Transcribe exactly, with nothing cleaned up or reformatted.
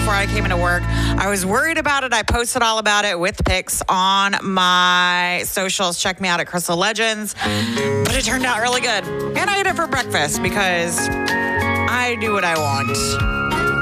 before I came into work. I was worried about it. I posted all about it with pics on my socials. Check me out at Crystal Legends. But it turned out really good. And I ate it for breakfast because I do what I want.